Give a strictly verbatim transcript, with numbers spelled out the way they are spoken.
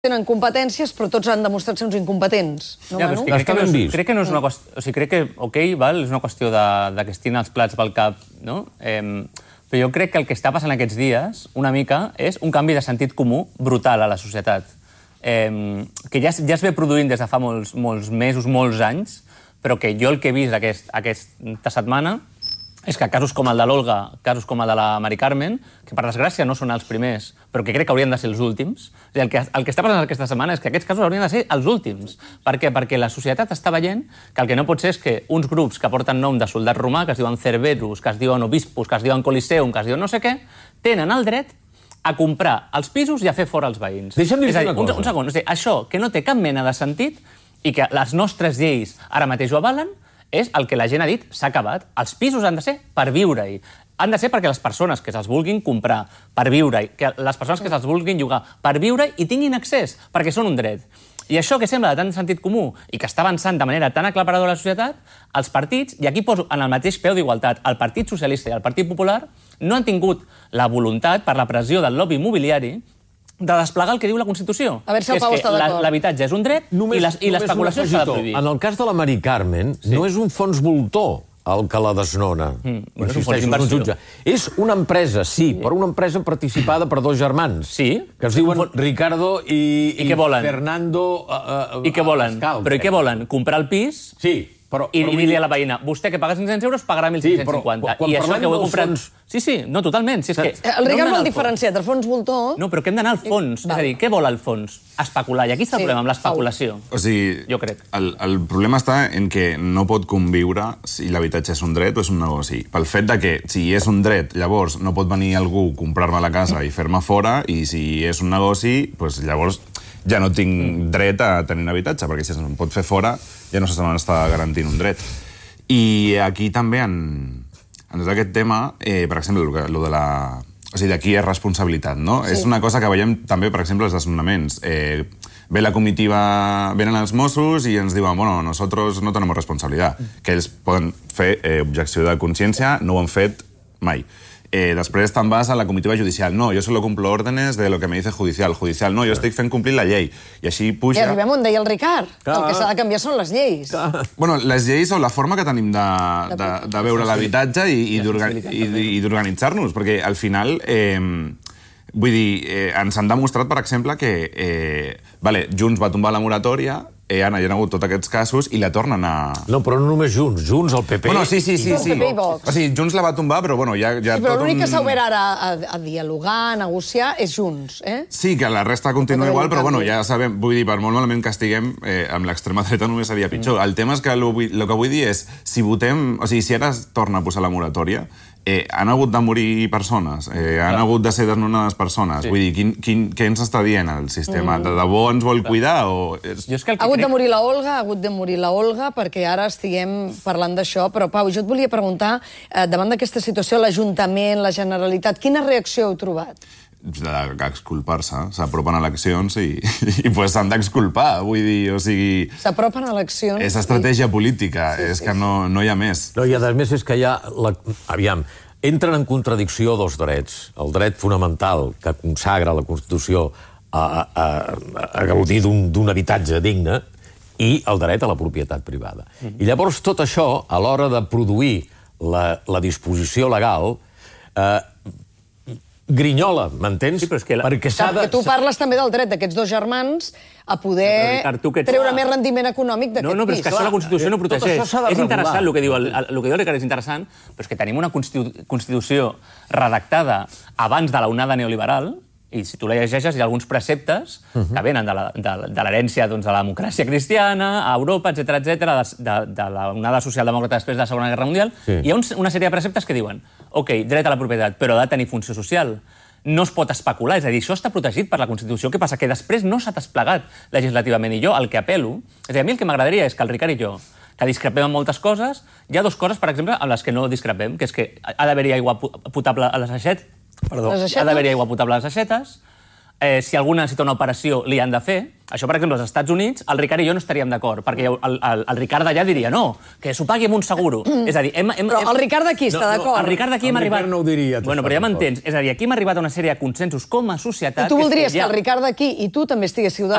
tenen competències, però tots han demostrat ser uns incompetents. No, ja, Manu? Crec que, no és, crec que no és una qüestió... O sigui, crec que, ok, val, és una qüestió de, de que es tiren els plats pel cap, no? Eh, però jo crec que el que està passant aquests dies, una mica, és un canvi de sentit comú brutal a la societat. Eh, que ja, ja es ve produint des de fa molts, molts mesos, molts anys, però que jo el que he vist aquest, aquesta setmana és que casos com el de l'Olga, casos com el de la Mari Carmen, que per desgràcia no són els primers, però que crec que haurien de ser els últims, o sigui, el, que, el que està passant aquesta setmana és que aquests casos haurien de ser els últims. Per què? Perquè la societat està veient que el que no pot ser és que uns grups que porten nom de soldat romà, que es diuen Cerberus, que es diuen Obispus, que es diuen Coliseum, que es diuen no sé què, tenen el dret a comprar els pisos i a fer fora els veïns. Deixa'm dir-te una un, cosa. Un segon, o sigui, això que no té cap mena de sentit i que les nostres lleis ara mateix ho avalen, és el que la gent ha dit, s'ha acabat. Els pisos han de ser per viure-hi. Han de ser perquè les persones que se'ls vulguin comprar per viure-hi, que les persones que se'ls vulguin llogar per viure-hi i tinguin accés, perquè són un dret. I això que sembla de tant sentit comú i que està avançant de manera tan aclaparadora a la societat, els partits, i aquí poso en el mateix peu d'igualtat, el Partit Socialista i el Partit Popular no han tingut la voluntat, per la pressió del lobby immobiliari, de desplegar el que diu la Constitució. A veure si el Pau està d'acord. L'habitatge és un dret només, i l'especulació s'ha de prohibir. En el cas de la Mari Carmen, sí. no és un fons voltor el que la desnona. Mm. Bueno, és un fons d'inversió. És una empresa, sí, sí, però una empresa participada per dos germans. Sí. Que es diuen Ricardo i, I, i Fernando... Uh, uh, I què volen? Escal, però i què volen? Comprar el pis? Sí. Però, I, però, i dir-li a la veïna, vostè que paga cinc-cents euros pagarà mil cinc-cents cinquanta. Sí, però quan, quan I això que ho he comprat... Fons... Sí, sí, no, totalment. Si és que el Ricard vol diferenciar entre fons voltor... No, però que hem d'anar al fons. És a dir, què vol el fons? Especular. I aquí està el problema, amb l'especulació. O sigui, jo crec. El, el problema està en que no pot conviure si l'habitatge és un dret o és un negoci. Pel fet de que, si és un dret, llavors no pot venir algú a comprar-me la casa i fer-me fora, i si és un negoci, doncs llavors ja no tinc dret a tenir un habitatge, perquè si em pot fer fora ja no se m'està garantint un dret. I aquí també, en, en tot aquest tema, eh, per exemple, lo, lo de la... O sigui, d'aquí és responsabilitat, no? Sí. És una cosa que veiem també, per exemple, els desnonaments. Eh, ve la comitiva, venen els Mossos i ens diuen, bueno, nosotros no tenemos responsabilitat. Que ells poden fer eh, objecció de consciència, no ho han fet mai. Eh, després te'n vas a la comitiva judicial. No, jo solo cumplo órdenes de lo que me dice judicial. Judicial, no, jo estic fent complir la llei. I així puja... I arribem on deia el Ricard. Que el que s'ha de canviar són les lleis. Bueno, les lleis o la forma que tenim de, de, de veure l'habitatge i, i d'organitzar-nos, perquè al final... Eh, vull dir, eh, ens han demostrat, per exemple, que eh, vale, Junts va tombar la moratòria, eh, han, hi ha hagut tots aquests casos i la tornen a... No, però no només Junts, Junts, el P P... Bueno, sí, sí, sí. sí. P P i Vox. O sigui, Junts la va tombar, però bueno, ja... ja sí, però l'únic un... que s'ha obert ara a, a dialogar, a negociar, és Junts, eh? Sí, que la resta continua igual, però bueno, ja sabem, vull dir, per molt malament que estiguem, eh, amb l'extrema dreta només seria pitjor. Mm. El tema és que el, el que vull dir és, si votem... O sigui, si ara es torna a posar la moratòria, Eh, han hagut de morir persones, eh, han Clar. hagut de ser desnonades persones. Sí. Vull dir, quin, quin, què ens està dient el sistema? Mm. De debò ens vol Clar. cuidar? O... Jo és que el que ha hagut crec... de morir la Olga, ha hagut de morir la Olga, perquè ara estiguem parlant d'això. Però, Pau, jo et volia preguntar, eh, davant d'aquesta situació, l'Ajuntament, la Generalitat, quina reacció heu trobat? D'exculpar-se. S'apropen eleccions i, i pues s'han d'exculpar, vull dir, o sigui... S'apropen eleccions... És estratègia i... política, sí, sí, és que no, no hi ha més. No, i a més és que hi ha... La... Aviam, entren en contradicció dos drets. El dret fonamental que consagra la Constitució a, a, a gaudir d'un habitatge digne i el dret a la propietat privada. Mm-hmm. I llavors tot això, a l'hora de produir la, la disposició legal, eh, grinyola, m'entens? Sí, però és que... La... Perquè, de... tu parles també del dret d'aquests dos germans a poder no, Ricard, ets... treure més rendiment econòmic d'aquest pis. No, no, però és que això la Constitució no protegeix. És interessant, el que diu el, el que diu el Ricard és interessant, però és que tenim una Constitu... Constitució redactada abans de l'onada neoliberal, i si tu la llegeixes, hi ha alguns preceptes uh -huh. que venen de l'herència doncs, de la democràcia cristiana, a Europa, etcètera, etcètera, de, de, de l'onada socialdemòcrata després de la Segona Guerra Mundial. Sí. Hi ha un, una sèrie de preceptes que diuen ok, dret a la propietat, però ha de tenir funció social. No es pot especular, és a dir, això està protegit per la Constitució. Què passa? Que després no s'ha desplegat legislativament. I jo el que apel·lo... És a dir, a mi el que m'agradaria és que el Ricard i jo, que discrepem en moltes coses, hi ha dues coses, per exemple, en les que no discrepem, que és que ha d'haver-hi aigua potable a les aixetes, Perdó, ha d'haver-hi aigua potable a les aixetes, eh, si alguna necessita una operació li han de fer, Això, per exemple, als Estats Units, el Ricard i jo no estaríem d'acord, perquè el, el, el Ricard d'allà diria no, que s'ho pagui amb un seguro. És a dir, hem, hem, Però hem... el Ricard d'aquí està d'acord. El Ricard d'aquí hem El arribat... Ricard no ho diria, tu Bueno, però ja estàs m'entens. És a dir, aquí hem arribat a una sèrie de consensos com a societat... Tu voldries que, que el Ricard d'aquí i tu també estiguéssiu d'acord.